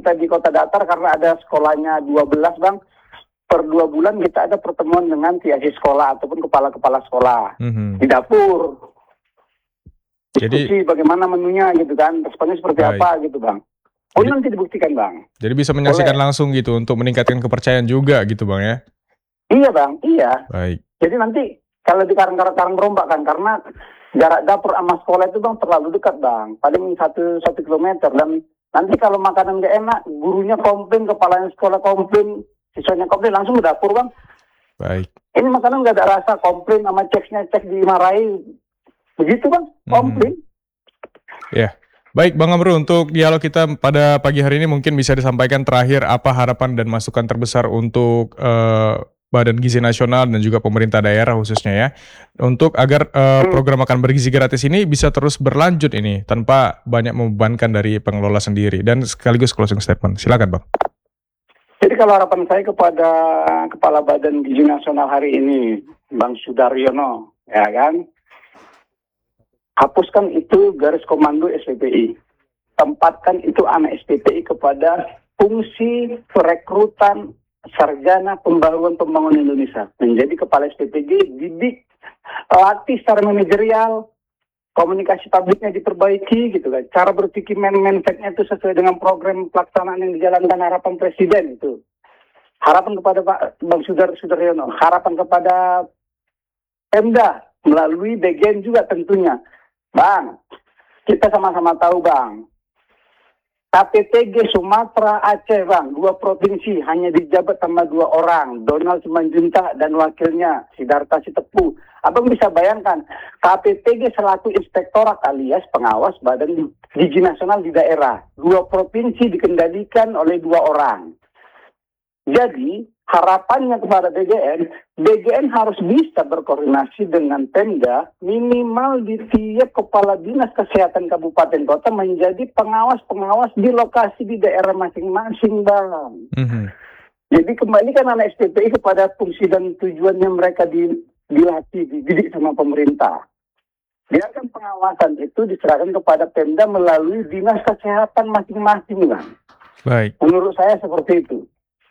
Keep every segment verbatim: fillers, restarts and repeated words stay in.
kita di Kota Datar karena ada sekolahnya dua belas Bang. Per dua bulan kita ada pertemuan dengan tiasi sekolah ataupun kepala-kepala sekolah mm-hmm. di dapur. Diskusi Jadi bagaimana menunya gitu kan, responnya seperti baik. apa gitu Bang. Oh Jadi, nanti dibuktikan Bang. Jadi bisa menyaksikan Boleh. langsung gitu untuk meningkatkan kepercayaan juga gitu Bang ya? Iya Bang, iya. Baik. Jadi nanti kalau di karang-karang berombak kan, karena jarak dapur sama sekolah itu Bang terlalu dekat Bang, paling satu satu kilometer, dan nanti kalau makanan nggak enak, gurunya komplain, kepalanya sekolah komplain, siswanya komplain, langsung ke dapur Bang. Baik. Ini makanan nggak ada rasa, komplain sama ceknya, cek dimarahi, begitu Bang, komplain. Hmm. Ya. Yeah. Baik Bang Amru, untuk dialog kita pada pagi hari ini mungkin bisa disampaikan terakhir apa harapan dan masukan terbesar untuk uh, Badan Gizi Nasional dan juga pemerintah daerah khususnya ya, untuk agar uh, program makan bergizi gratis ini bisa terus berlanjut ini tanpa banyak membebankan dari pengelola sendiri, dan sekaligus closing statement. Silakan Bang. Jadi kalau harapan saya kepada Kepala Badan Gizi Nasional hari ini, Bang Sudaryono, ya kan, hapuskan itu garis komando S P P I, tempatkan itu anak S P P I kepada fungsi perekrutan sarjana pembaruan pembangunan Indonesia, menjadi kepala S P P G, didik, latih secara manajerial, komunikasi publiknya diperbaiki gitu kan, cara berpikir men-mensetnya itu sesuai dengan program pelaksanaan yang dijalankan harapan Presiden itu. Harapan kepada Pak Bang Sudar Sudaryono, harapan kepada Pemda melalui B G N juga tentunya. Bang, kita sama-sama tahu Bang, K P T G Sumatera Aceh Bang, dua provinsi hanya dijabat sama dua orang, Donald Simanjuntak dan wakilnya Sidarta Sitepu. Abang bisa bayangkan, K P T G selaku inspektorat alias pengawas Badan Gizi Nasional di daerah, dua provinsi dikendalikan oleh dua orang. Jadi harapannya kepada B G N, B G N harus bisa berkoordinasi dengan Pemda, minimal di tiap kepala dinas kesehatan kabupaten kota menjadi pengawas-pengawas di lokasi di daerah masing-masing Bang. Mm-hmm. Jadi kembalikan anak S P P I kepada fungsi dan tujuannya mereka di, dilatih, dididik sama pemerintah. Biarkan pengawasan itu diserahkan kepada Pemda melalui dinas kesehatan masing-masing Bang. Baik. Menurut saya seperti itu.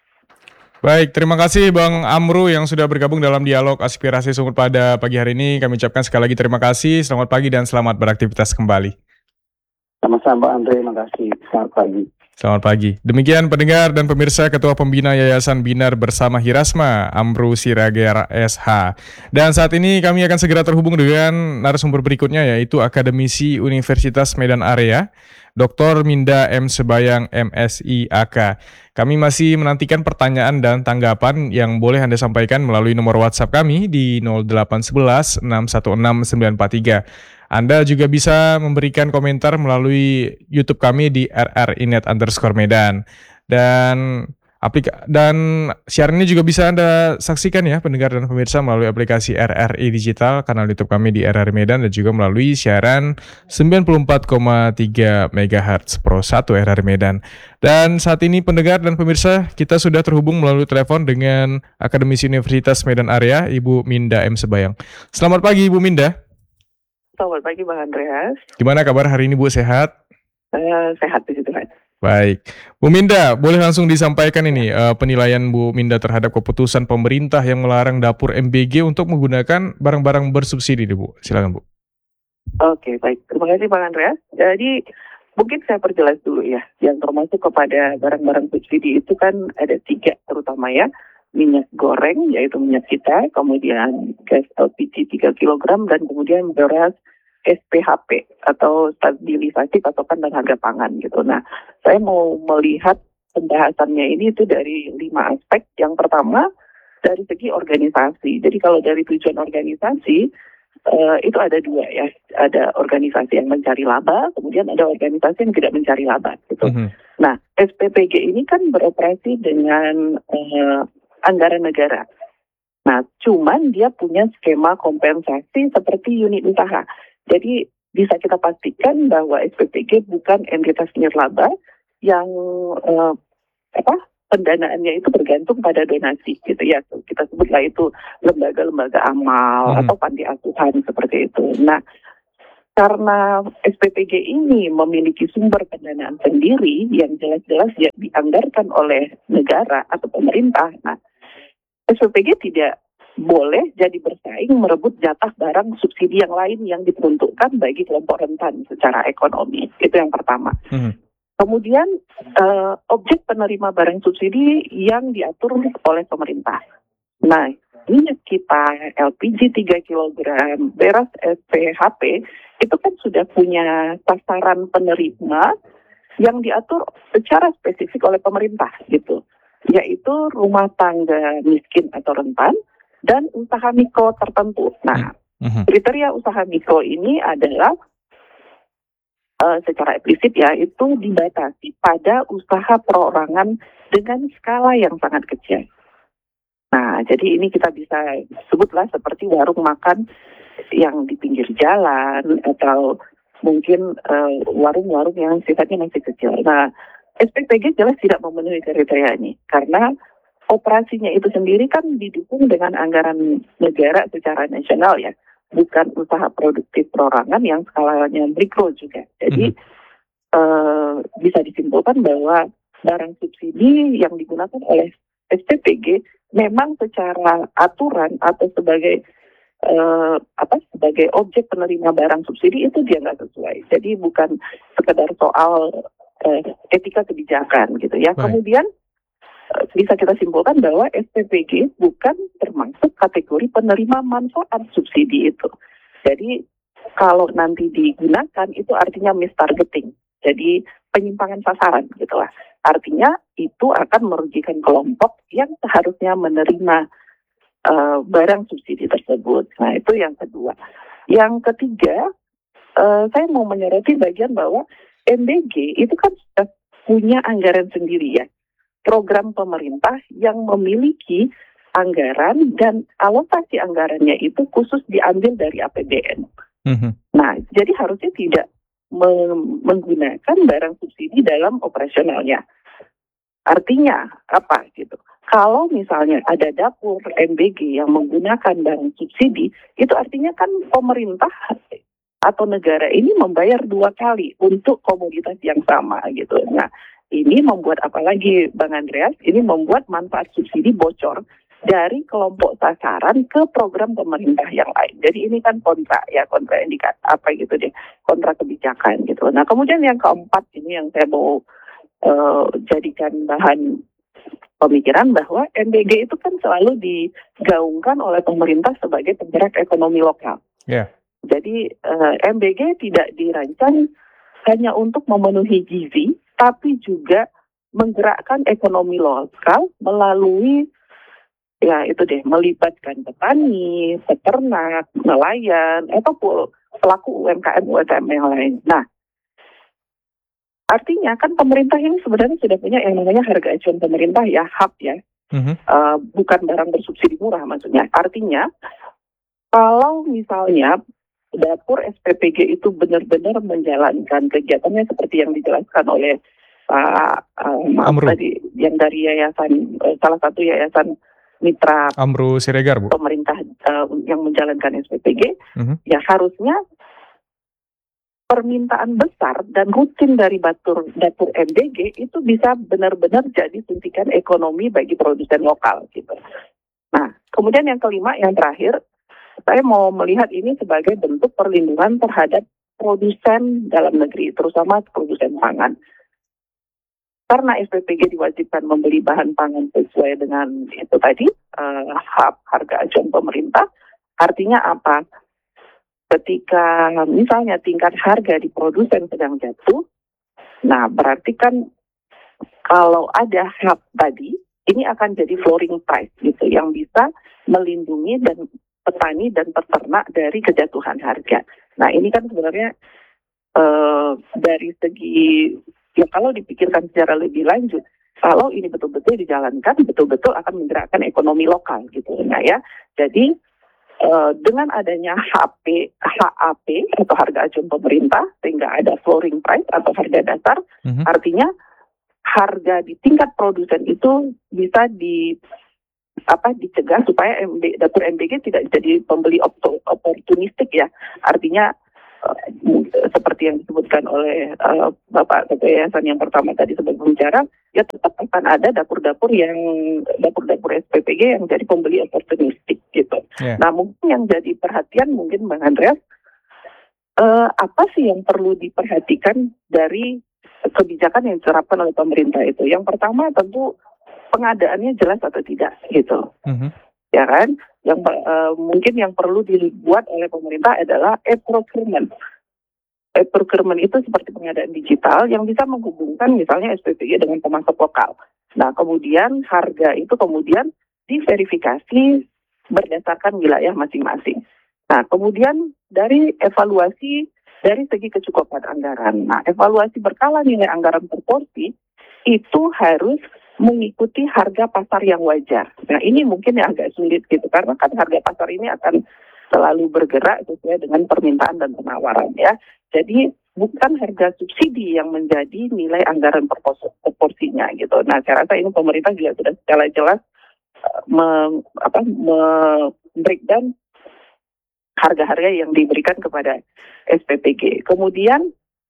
Baik, terima kasih Bang Amru yang sudah bergabung dalam dialog aspirasi Sumut pada pagi hari ini. Kami ucapkan sekali lagi terima kasih, selamat pagi dan selamat beraktivitas kembali. Sama-sama Andre, terima kasih. Selamat pagi. Selamat pagi. Demikian pendengar dan pemirsa Ketua Pembina Yayasan Binar Bersama Hirasma, Amru Siregar S H. Dan saat ini kami akan segera terhubung dengan narasumber berikutnya, yaitu Akademisi Universitas Medan Area, Doktor Minda M. Sebayang M Si A K. Kami masih menantikan pertanyaan dan tanggapan yang boleh Anda sampaikan melalui nomor WhatsApp kami di nol delapan satu satu enam satu enam sembilan empat tiga. Anda juga bisa memberikan komentar melalui YouTube kami di R R I Net underscore Medan. Dan aplika- dan siaran ini juga bisa Anda saksikan ya pendengar dan pemirsa melalui aplikasi R R I Digital, kanal YouTube kami di R R I Medan, dan juga melalui siaran sembilan puluh empat koma tiga megahertz Pro satu R R I Medan. Dan saat ini pendengar dan pemirsa, kita sudah terhubung melalui telepon dengan Akademisi Universitas Medan Area, Ibu Minda M. Sebayang. Selamat pagi Ibu Minda. Selamat pagi Bang Andreas. Gimana kabar hari ini Bu, sehat? Uh, sehat di situ kan. Baik, Bu Minda, boleh langsung disampaikan ini uh, penilaian Bu Minda terhadap keputusan pemerintah yang melarang dapur M B G untuk menggunakan barang-barang bersubsidi, Bu. Silakan Bu. Oke, baik. Terima kasih Bang Andreas. Jadi mungkin saya perjelas dulu ya. Yang termasuk kepada barang-barang subsidi itu kan ada tiga terutama ya. Minyak goreng, yaitu minyak kita, kemudian gas L P G tiga kilogram, dan kemudian beras S P H P atau stabilisasi pasokan dan harga pangan gitu. Nah, saya mau melihat pembahasannya ini itu dari lima aspek. Yang pertama dari segi organisasi. Jadi kalau dari tujuan organisasi uh, itu ada dua ya. Ada organisasi yang mencari laba, kemudian ada organisasi yang tidak mencari laba gitu. Mm-hmm. Nah, S P P G ini kan beroperasi dengan uh, anggaran negara. Nah, cuman dia punya skema kompensasi seperti unit usaha. Jadi bisa kita pastikan bahwa S P P G bukan entitas nirlaba yang uh, apa pendanaannya itu bergantung pada donasi gitu ya. Kita sebutlah itu lembaga-lembaga amal hmm. atau panti asuhan seperti itu. Nah, karena S P P G ini memiliki sumber pendanaan sendiri yang jelas-jelas ya dianggarkan oleh negara atau pemerintah, nah S P P G tidak boleh jadi bersaing merebut jatah barang subsidi yang lain yang diperuntukkan bagi kelompok rentan secara ekonomi. Itu yang pertama. Mhm. Kemudian eh, objek penerima barang subsidi yang diatur oleh pemerintah. Nah, minyak kita, L P G tiga kilogram, beras S P H P, itu kan sudah punya sasaran penerima yang diatur secara spesifik oleh pemerintah gitu, yaitu rumah tangga miskin atau rentan dan usaha mikro tertentu. Nah, Mhm. kriteria usaha mikro ini adalah uh, secara eksplisit ya, itu dibatasi pada usaha perorangan dengan skala yang sangat kecil. Nah, jadi ini kita bisa sebutlah seperti warung makan yang di pinggir jalan atau mungkin uh, warung-warung yang sifatnya masih kecil. Nah, S P P G jelas tidak memenuhi kriteria ini karena operasinya itu sendiri kan didukung dengan anggaran negara secara nasional ya, bukan usaha produktif perorangan yang skalanya mikro juga. Jadi mm-hmm. uh, bisa disimpulkan bahwa barang subsidi yang digunakan oleh S P P G memang secara aturan atau sebagai uh, apa sebagai objek penerima barang subsidi itu dia nggak sesuai. Jadi bukan sekedar soal uh, etika kebijakan gitu ya. Baik. Kemudian bisa kita simpulkan bahwa S P P G bukan termasuk kategori penerima manfaat subsidi itu. Jadi kalau nanti digunakan itu artinya mistargeting. Jadi penyimpangan sasaran gitulah. Artinya itu akan merugikan kelompok yang seharusnya menerima uh, barang subsidi tersebut. Nah, itu yang kedua. Yang ketiga, uh, saya mau menyoroti bagian bahwa M B G itu kan sudah punya anggaran sendiri ya. Program pemerintah yang memiliki anggaran dan alokasi anggarannya itu khusus diambil dari A P B N. Mm-hmm. Nah, jadi harusnya tidak me- menggunakan barang subsidi dalam operasionalnya. Artinya apa gitu? Kalau misalnya ada dapur M B G yang menggunakan barang subsidi, itu artinya kan pemerintah atau negara ini membayar dua kali untuk komoditas yang sama gitu. Nah, ini membuat apalagi Bang Andreas, ini membuat manfaat subsidi bocor dari kelompok sasaran ke program pemerintah yang lain. Jadi ini kan kontra ya, kontra indikat apa gitu deh, kontra kebijakan gitu. Nah, kemudian yang keempat ini yang saya mau uh, jadikan bahan pemikiran bahwa M B G itu kan selalu digaungkan oleh pemerintah sebagai penggerak ekonomi lokal. Yeah. Jadi uh, M B G tidak dirancang hanya untuk memenuhi gizi, tapi juga menggerakkan ekonomi lokal melalui ya itu deh melibatkan petani, peternak, nelayan, atau pelaku U M K M U M K M yang lain. Nah, artinya kan pemerintah ini sebenarnya sudah punya yang namanya harga acuan pemerintah ya, H A P ya, mm-hmm. uh, bukan barang bersubsidi murah maksudnya. Artinya kalau misalnya dapur S P P G itu benar-benar menjalankan kegiatannya seperti yang dijelaskan oleh Pak uh, maaf tadi yang dari yayasan uh, salah satu yayasan mitra Amru Siregar Bu. Pemerintah uh, yang menjalankan S P P G, uh-huh. ya harusnya permintaan besar dan rutin dari dapur dapur M B G itu bisa benar-benar jadi suntikan ekonomi bagi produsen lokal gitu. Nah, kemudian yang kelima yang terakhir, saya mau melihat ini sebagai bentuk perlindungan terhadap produsen dalam negeri, terutama produsen pangan. Karena S P P G diwajibkan membeli bahan pangan sesuai dengan itu tadi, uh, harga acuan pemerintah, artinya apa? Ketika misalnya tingkat harga di produsen sedang jatuh, nah berarti kan kalau ada H A P tadi, ini akan jadi flooring price gitu, yang bisa melindungi dan petani dan peternak dari kejatuhan harga. Nah ini kan sebenarnya uh, dari segi, ya kalau dipikirkan secara lebih lanjut, kalau ini betul-betul dijalankan, betul-betul akan menggerakkan ekonomi lokal gitu. Nah ya, jadi uh, dengan adanya H P, H A P atau harga acuan pemerintah, sehingga ada flooring price atau harga dasar, mm-hmm. artinya harga di tingkat produsen itu bisa di apa dicegah supaya M B, dapur M B G tidak jadi pembeli oportunistik ya. Artinya uh, seperti yang disebutkan oleh uh, Bapak Ketua Yayasan yang pertama tadi sebagai pembicara, ya tetap akan ada dapur-dapur yang dapur-dapur S P P G yang jadi pembeli oportunistik gitu. Yeah. Nah mungkin yang jadi perhatian mungkin Bang Andreas, uh, apa sih yang perlu diperhatikan dari kebijakan yang diterapkan oleh pemerintah itu? Yang pertama tentu pengadaannya jelas atau tidak gitu. Mm-hmm. Ya kan, yang uh, mungkin yang perlu dibuat oleh pemerintah adalah e-procurement. E-procurement itu seperti pengadaan digital yang bisa menghubungkan misalnya S P P G dengan pemasok lokal. Nah, kemudian harga itu kemudian diverifikasi berdasarkan wilayah masing-masing. Nah, kemudian dari evaluasi dari segi kecukupan anggaran. Nah, evaluasi berkala nilai anggaran per porsi itu harus mengikuti harga pasar yang wajar. Nah ini mungkin yang agak sulit gitu, karena kan harga pasar ini akan selalu bergerak sesuai dengan permintaan dan penawaran ya. Jadi bukan harga subsidi yang menjadi nilai anggaran per porsinya gitu. Nah saya rasa ini pemerintah juga sudah secara jelas uh, me, apa, me-breakdown harga-harga yang diberikan kepada S P P G. Kemudian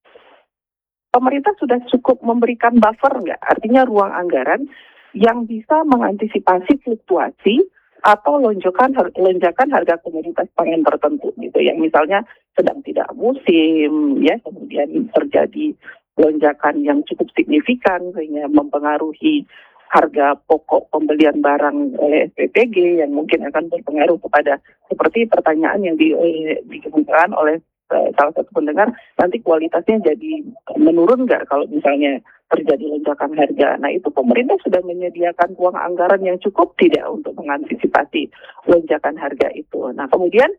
pemerintah sudah cukup memberikan buffer nggak? Artinya ruang anggaran yang bisa mengantisipasi fluktuasi atau lonjakan lonjakan harga komoditas pangan tertentu gitu, yang misalnya sedang tidak musim, ya kemudian terjadi lonjakan yang cukup signifikan sehingga mempengaruhi harga pokok pembelian barang oleh S P P G yang mungkin akan berpengaruh kepada seperti pertanyaan yang di, dikemukakan oleh salah satu pendengar, nanti kualitasnya jadi menurun nggak kalau misalnya terjadi lonjakan harga. Nah itu pemerintah sudah menyediakan uang anggaran yang cukup tidak untuk mengantisipasi lonjakan harga itu. Nah kemudian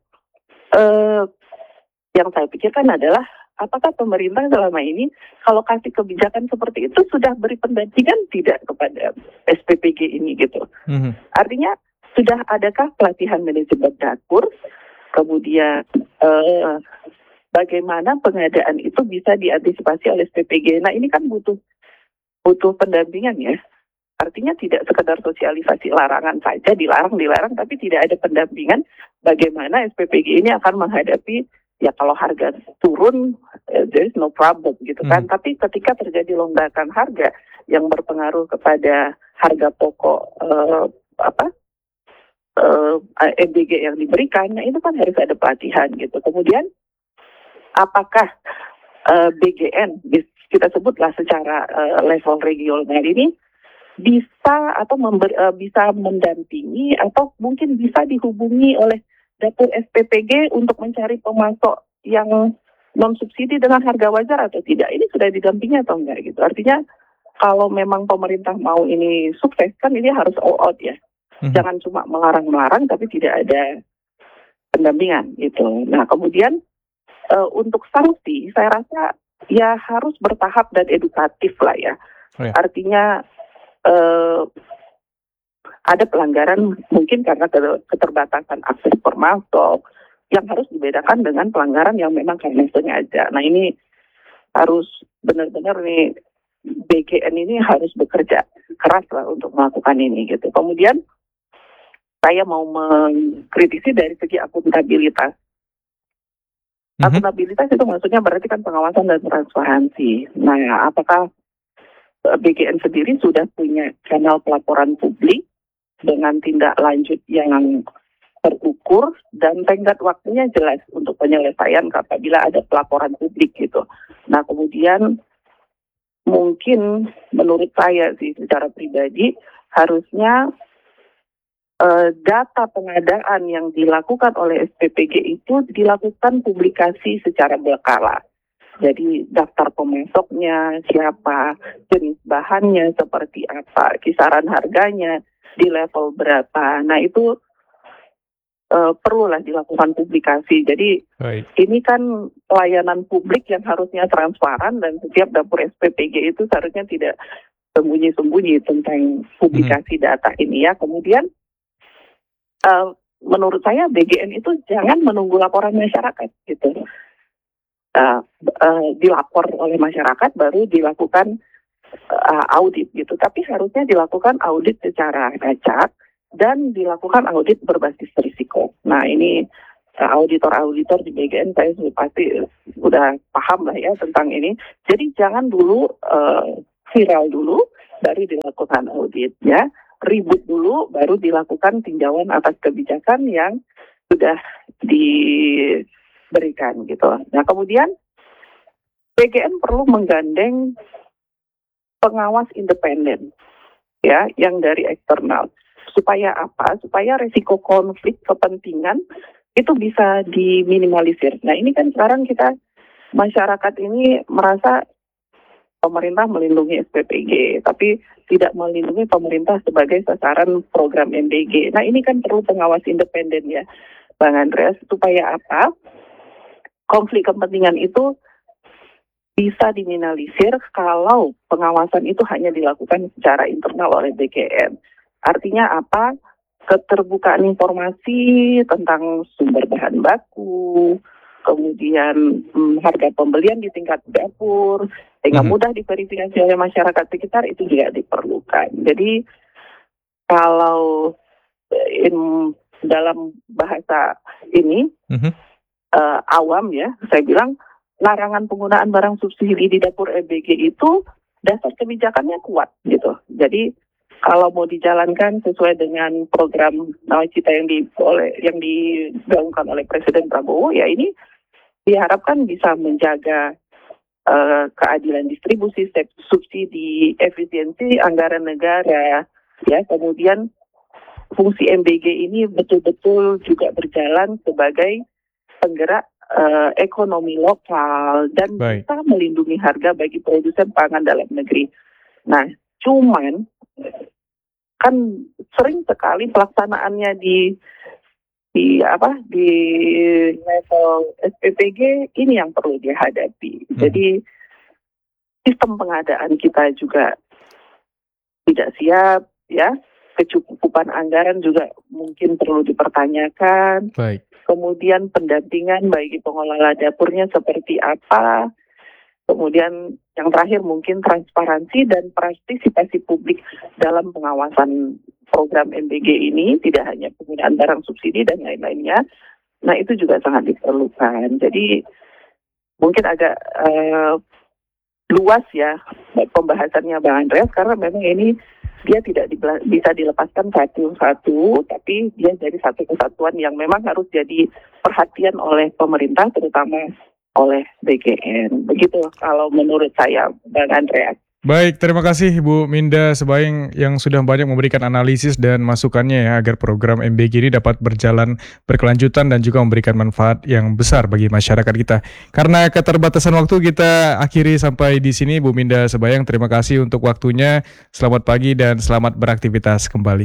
eh, yang saya pikirkan adalah apakah pemerintah selama ini kalau kasih kebijakan seperti itu sudah beri pendampingan tidak kepada S P P G ini gitu. Mm-hmm. Artinya sudah adakah pelatihan manajemen dapur, kemudian eh, bagaimana pengadaan itu bisa diantisipasi oleh S P P G. Nah ini kan butuh butuh pendampingan ya. Artinya tidak sekedar sosialisasi larangan saja, dilarang-dilarang, tapi tidak ada pendampingan bagaimana S P P G ini akan menghadapi, ya kalau harga turun, uh, there is no problem gitu kan. Hmm. Tapi ketika terjadi lonjakan harga yang berpengaruh kepada harga pokok uh, apa uh, M B G yang diberikan, nah itu kan harus ada pelatihan gitu. Kemudian apakah uh, B G N, kita sebutlah secara uh, level regional ini, bisa atau member, uh, bisa mendampingi atau mungkin bisa dihubungi oleh dapur S P P G untuk mencari pemasok yang non-subsidi dengan harga wajar atau tidak? Ini sudah didampingi atau enggak gitu? Artinya kalau memang pemerintah mau ini sukses, kan ini harus all out ya. Mm-hmm. Jangan cuma melarang-melarang tapi tidak ada pendampingan gitu. Nah kemudian Uh, untuk sanksi, saya rasa ya harus bertahap dan edukatif lah ya. Oh ya. Artinya uh, ada pelanggaran mungkin karena keterbatasan akses pemasok yang harus dibedakan dengan pelanggaran yang memang karena sengaja. Nah ini harus benar-benar nih B G N ini harus bekerja keras lah untuk melakukan ini gitu. Kemudian saya mau mengkritisi dari segi akuntabilitas. Mm-hmm. Akuntabilitas itu maksudnya berarti kan pengawasan dan transparansi. Nah, apakah B G N sendiri sudah punya kanal pelaporan publik dengan tindak lanjut yang terukur dan tenggat waktunya jelas untuk penyelesaian apabila ada pelaporan publik gitu. Nah, kemudian mungkin menurut saya sih secara pribadi harusnya Uh, data pengadaan yang dilakukan oleh S P P G itu dilakukan publikasi secara berkala. Jadi daftar pemasoknya, siapa, jenis bahannya seperti apa, kisaran harganya, di level berapa. Nah itu uh, perlulah dilakukan publikasi. Jadi Baik. Ini kan pelayanan publik yang harusnya transparan dan setiap dapur S P P G itu seharusnya tidak sembunyi-sembunyi tentang publikasi hmm. data ini ya. Kemudian Uh, menurut saya B G N itu jangan menunggu laporan masyarakat gitu, uh, uh, dilapor oleh masyarakat baru dilakukan uh, audit gitu, tapi harusnya dilakukan audit secara acak dan dilakukan audit berbasis risiko. Nah ini auditor-auditor di B G N, saya sudah pasti udah paham lah ya tentang ini. Jadi jangan dulu uh, viral dulu, baru dilakukan audit ya. Ribut dulu, baru dilakukan tinjauan atas kebijakan yang sudah diberikan gitu. Nah kemudian B G N perlu menggandeng pengawas independen ya, yang dari eksternal. Supaya apa? Supaya resiko konflik kepentingan itu bisa diminimalisir. Nah ini kan sekarang kita, masyarakat ini merasa pemerintah melindungi S P P G, tapi tidak melindungi pemerintah sebagai sasaran program M D G. Nah ini kan perlu pengawas independen ya, Bang Andreas, supaya apa? Konflik kepentingan itu bisa diminimalisir kalau pengawasan itu hanya dilakukan secara internal oleh B G N. Artinya apa? Keterbukaan informasi tentang sumber bahan baku, kemudian hmm, harga pembelian di tingkat dapur, sehingga mudah diverifikasi oleh masyarakat sekitar, itu juga diperlukan. Jadi kalau in, dalam bahasa ini mm-hmm. uh, awam ya, saya bilang larangan penggunaan barang subsidi di dapur M B G itu dasar kebijakannya kuat gitu. Jadi kalau mau dijalankan sesuai dengan program Nawacita yang di oleh yang digaungkan oleh Presiden Prabowo, ya ini diharapkan bisa menjaga uh, keadilan distribusi subsidi, efisiensi anggaran negara, ya. Kemudian fungsi M B G ini betul-betul juga berjalan sebagai penggerak uh, ekonomi lokal dan Baik. bisa melindungi harga bagi produsen pangan dalam negeri. Nah, cuman kan sering sekali pelaksanaannya di di apa di level S P P G ini yang perlu dihadapi. Hmm. Jadi sistem pengadaan kita juga tidak siap ya. Kecukupan anggaran juga mungkin perlu dipertanyakan. Baik. Kemudian pendampingan bagi pengelola dapurnya seperti apa. Kemudian yang terakhir mungkin transparansi dan partisipasi publik dalam pengawasan program M B G ini, tidak hanya penggunaan barang subsidi dan lain-lainnya. Nah itu juga sangat diperlukan. Jadi mungkin agak uh, luas ya pembahasannya Bang Andreas, karena memang ini dia tidak di, bisa dilepaskan satu-satu, tapi dia jadi satu kesatuan yang memang harus jadi perhatian oleh pemerintah, terutama oleh B G N. Begitu kalau menurut saya, Bang Andreas. Baik, terima kasih Bu Minda Sebayang yang sudah banyak memberikan analisis dan masukannya ya, agar program M B G ini dapat berjalan berkelanjutan dan juga memberikan manfaat yang besar bagi masyarakat kita. Karena keterbatasan waktu, kita akhiri sampai di sini. Bu Minda Sebayang, terima kasih untuk waktunya. Selamat pagi dan selamat beraktivitas kembali.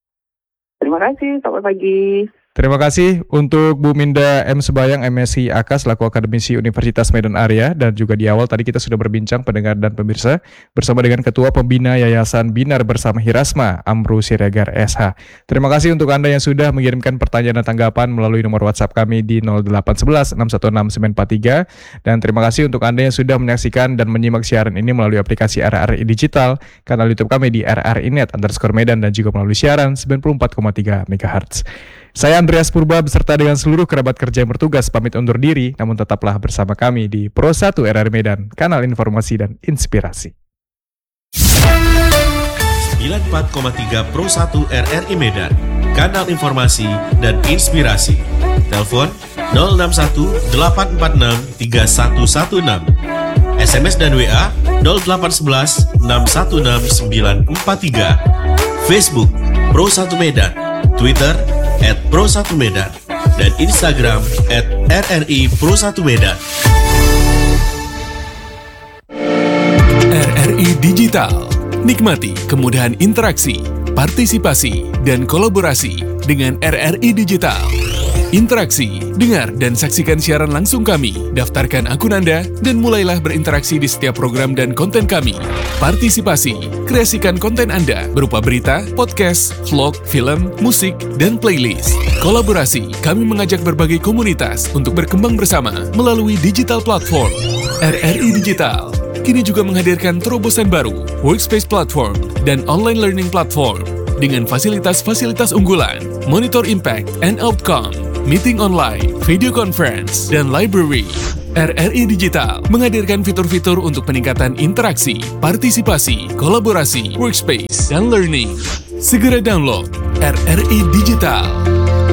Terima kasih, selamat pagi. Terima kasih untuk Bu Minda M. Sebayang, M Si A K, selaku akademisi Universitas Medan Area, dan juga di awal tadi kita sudah berbincang, pendengar dan pemirsa, bersama dengan Ketua Pembina Yayasan Binar Bersama Hirasma, Amru Siregar S H. Terima kasih untuk Anda yang sudah mengirimkan pertanyaan dan tanggapan melalui nomor WhatsApp kami di nol delapan satu satu enam satu enam sembilan empat tiga, dan terima kasih untuk Anda yang sudah menyaksikan dan menyimak siaran ini melalui aplikasi R R I Digital, kanal YouTube kami di R R I Net underscore Medan, dan juga melalui siaran sembilan puluh empat koma tiga megahertz. Saya Andreas Purba beserta dengan seluruh kerabat kerja yang bertugas pamit undur diri, namun tetaplah bersama kami di Pro satu R R I Medan, kanal informasi dan inspirasi. sembilan puluh empat koma tiga Pro satu R R I Medan, kanal informasi dan inspirasi. Telepon nol enam satu delapan empat enam tiga satu satu enam. S M S dan W A nol delapan satu satu enam satu enam sembilan empat tiga. Facebook Pro satu Medan, Twitter at Pro satu Medan, dan Instagram at R R I Pro satu Medan. R R I Digital. Nikmati kemudahan interaksi, partisipasi, dan kolaborasi dengan R R I Digital. Interaksi, dengar dan saksikan siaran langsung kami, daftarkan akun Anda, dan mulailah berinteraksi di setiap program dan konten kami. Partisipasi, kreasikan konten Anda berupa berita, podcast, vlog, film, musik, dan playlist. Kolaborasi, kami mengajak berbagai komunitas untuk berkembang bersama melalui digital platform. R R I Digital kini juga menghadirkan terobosan baru, workspace platform, dan online learning platform dengan fasilitas-fasilitas unggulan, monitor impact and outcome, meeting online, video conference, dan library. R R I Digital menghadirkan fitur-fitur untuk peningkatan interaksi, partisipasi, kolaborasi, workspace, dan learning. Segera download R R I Digital.